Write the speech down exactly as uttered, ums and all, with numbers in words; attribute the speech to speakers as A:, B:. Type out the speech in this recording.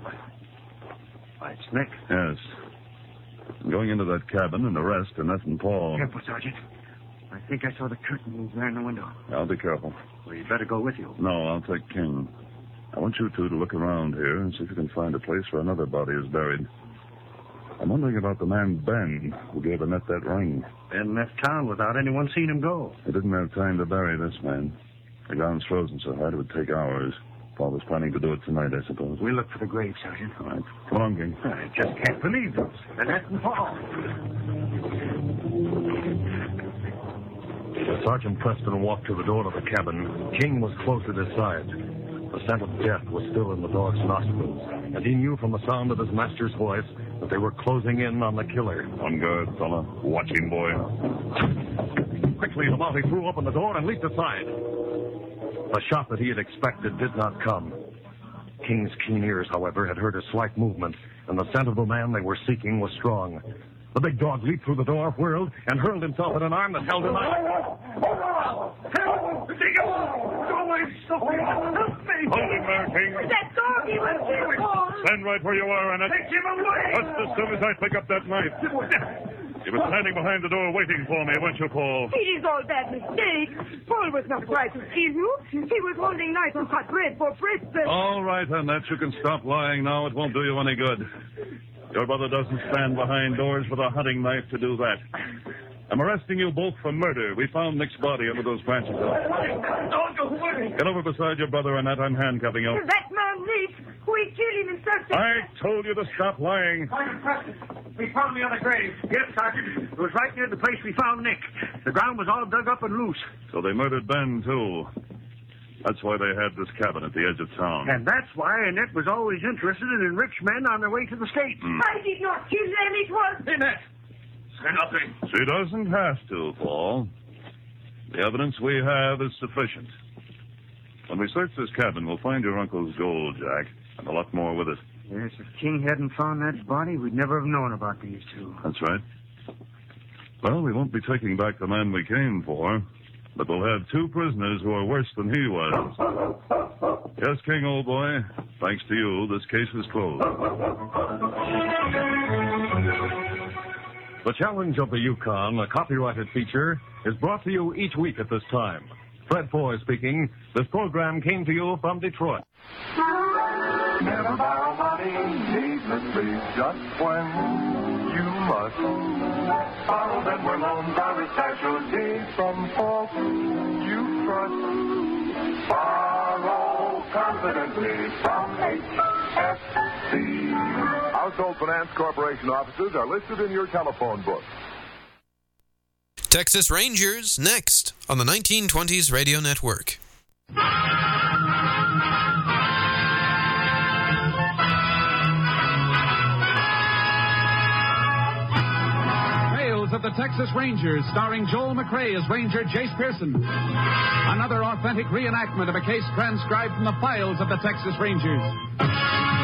A: Why, it's Nick.
B: Yes. I'm going into that cabin and arrest Annette and Paul.
A: Careful, Sergeant. I think I saw the curtain move there in the window.
B: I'll be careful.
A: Well, you'd better go with you.
B: No, I'll take King. I want you two to look around here and see if you can find a place where another body is buried. I'm wondering about the man, Ben, who gave Annette that ring.
A: Ben left town without anyone seeing him go.
B: He didn't have time to bury this man. The ground's frozen so hard it would take hours. Paul was planning to do it tonight, I suppose.
A: We'll look for the grave, Sergeant.
B: All right. Come on, King.
A: I just can't believe this. Annette and Paul.
C: As Sergeant Preston walked to the door of the cabin, King was close at his side. The scent of death was still in the dog's nostrils, and he knew from the sound of his master's voice that they were closing in on the killer.
B: On guard, fella. Watch him, boy.
C: Quickly, the Mountie threw open the door and leaped aside. The shot that he had expected did not come. King's keen ears, however, had heard a slight movement, and the scent of the man they were seeking was strong. The big dog leaped through the door, whirled, and hurled himself at an arm that held him out.
A: Help! Help me!
B: Hold him there, King.
D: That dog, he was here, Paul.
B: Stand right where you are, Annette.
A: Take him away!
B: Just as soon as I pick up that knife. You were standing behind the door waiting for me, weren't you, Paul?
D: It is all that mistake. Paul was not trying to kill you. He was holding knife and cut bread for breakfast.
B: All right, Annette, you can stop lying now. It won't do you any good. Your brother doesn't stand behind doors with a hunting knife to do that. I'm arresting you both for murder. We found Nick's body under those branches.
A: Don't go away!
B: Get over beside your brother, Annette. I'm handcuffing you.
D: That man, Nick, we killed him in self-defense.
B: I told you to stop lying.
A: Sergeant Preston, we found the other grave. Yes, Sergeant. It was right near the place we found Nick. The ground was all dug up and loose.
B: So they murdered Ben, too. That's why they had this cabin at the edge of town.
A: And that's why Annette was always interested in rich men on their way to the States.
B: Mm.
D: I did not kill them. It was...
A: Annette! Say nothing.
B: She doesn't have to, Paul. The evidence we have is sufficient. When we search this cabin, we'll find your uncle's gold, Jack, and a lot more with it.
A: Yes, if King hadn't found that body, we'd never have known about these two.
B: That's right. Well, we won't be taking back the man we came for, but we'll have two prisoners who are worse than he was. Yes, King, old boy. Thanks to you, this case is closed.
C: The Challenge of the Yukon, a copyrighted feature, is brought to you each week at this time. Fred Foy speaking. This program came to you from Detroit.
E: Never borrow money needlessly, just when you must. Borrow them where loans are a specialty from folks you trust. Borrow confidently from H F C.
F: Household Finance Corporation offices are listed in your telephone book.
G: Texas Rangers, next on the nineteen twenties Radio Network.
H: Tales of the Texas Rangers, starring Joel McRae as Ranger Jace Pearson. Another authentic reenactment of a case transcribed from the files of the Texas Rangers.